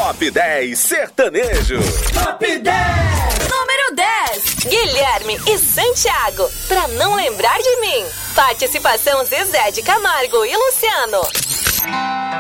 Top 10 Sertanejo. Top 10. Número 10. Guilherme e Santiago. Pra não lembrar de mim. Participação Zezé de Camargo e Luciano.